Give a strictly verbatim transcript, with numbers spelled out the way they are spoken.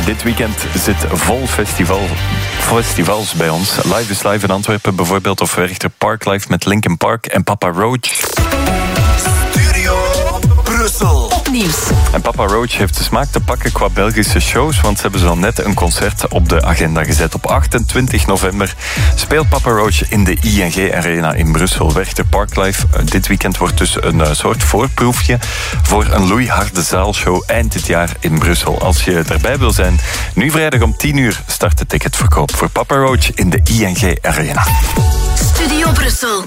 Dit weekend zit vol festival, festivals bij ons. Live is Live in Antwerpen bijvoorbeeld, of Werchter Parklife met Linkin Park en Papa Roach. Studio Brussel. Opnieuws. En Papa Roach heeft de smaak te pakken qua Belgische shows, want ze hebben zo net een concert op de agenda gezet. Op achtentwintig november speelt Papa Roach in de I N G Arena in Brussel. Werchter Parklife. Dit weekend wordt dus een uh, soort voorproefje voor een loeiharde zaalshow eind dit jaar in Brussel. Als je erbij wil zijn, nu vrijdag om tien uur start de ticketverkoop voor Papa Roach in de I N G Arena. Studio Brussel.